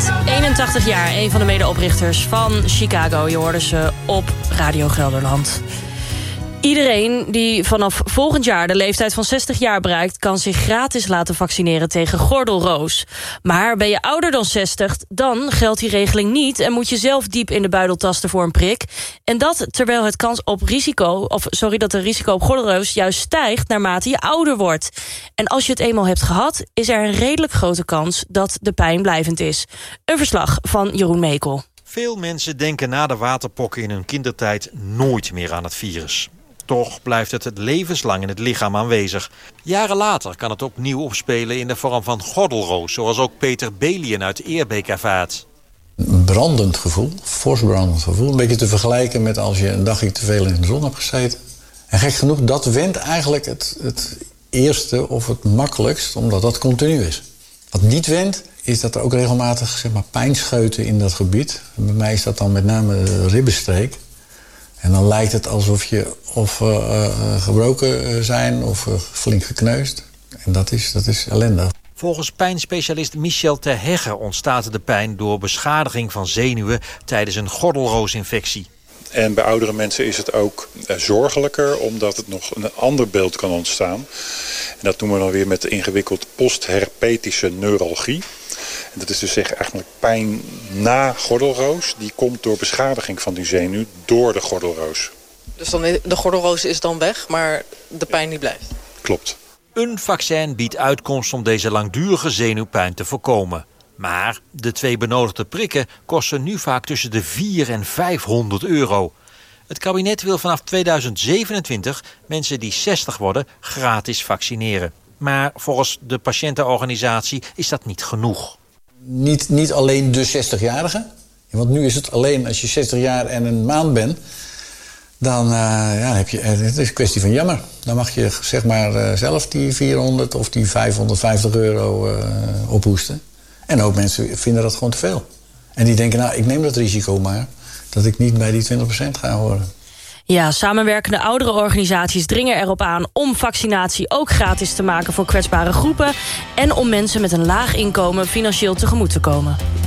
werd 81 jaar, een van de medeoprichters van Chicago. Je hoorde ze op Radio Gelderland. Iedereen die vanaf volgend jaar de leeftijd van 60 jaar bereikt, kan zich gratis laten vaccineren tegen gordelroos. Maar ben je ouder dan 60, dan geldt die regeling niet en moet je zelf diep in de buidel tasten voor een prik. En dat terwijl het dat de risico op gordelroos juist stijgt naarmate je ouder wordt. En als je het eenmaal hebt gehad, is er een redelijk grote kans dat de pijn blijvend is. Een verslag van Jeroen Mekel. Veel mensen denken na de waterpokken in hun kindertijd nooit meer aan het virus. Toch blijft het levenslang in het lichaam aanwezig. Jaren later kan het opnieuw opspelen in de vorm van gordelroos, zoals ook Peter Belien uit Eerbeek ervaart. Een brandend gevoel, fors brandend gevoel. Een beetje te vergelijken met als je een dagje te veel in de zon hebt gezeten. En gek genoeg, dat wendt eigenlijk het eerste of het makkelijkst, omdat dat continu is. Wat niet wendt, is dat er ook regelmatig pijn scheuten in dat gebied. Bij mij is dat dan met name de ribbenstreek. En dan lijkt het alsof je gebroken zijn of flink gekneusd. En dat is ellendig. Volgens pijnspecialist Michel Ter Hegge ontstaat de pijn door beschadiging van zenuwen tijdens een gordelroosinfectie. En bij oudere mensen is het ook zorgelijker, omdat het nog een ander beeld kan ontstaan. En dat noemen we dan weer met de ingewikkeld postherpetische neuralgie. En dat is dus eigenlijk pijn na gordelroos. Die komt door beschadiging van die zenuw door de gordelroos. Dus dan, de gordelroos is dan weg, maar de pijn die blijft? Klopt. Een vaccin biedt uitkomst om deze langdurige zenuwpijn te voorkomen. Maar de 2 benodigde prikken kosten nu vaak tussen de 400 en 500 euro. Het kabinet wil vanaf 2027 mensen die 60 worden gratis vaccineren. Maar volgens de patiëntenorganisatie is dat niet genoeg. Niet alleen de 60-jarigen. Want nu is het alleen als je 60 jaar en een maand bent. Dan heb je, het is een kwestie van jammer. Dan mag je zelf die 400 of die 550 euro ophoesten. En ook mensen vinden dat gewoon te veel. En die denken, ik neem dat risico maar. Dat ik niet bij die 20% ga horen. Ja, samenwerkende oudere organisaties dringen erop aan om vaccinatie ook gratis te maken voor kwetsbare groepen en om mensen met een laag inkomen financieel tegemoet te komen.